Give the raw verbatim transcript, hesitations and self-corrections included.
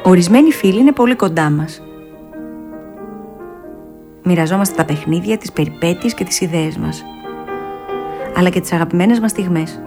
Ορισμένοι φίλοι είναι πολύ κοντά μας. Μοιραζόμαστε τα παιχνίδια, τις περιπέτειες και τις ιδέες μας, αλλά και τις αγαπημένες μας στιγμές.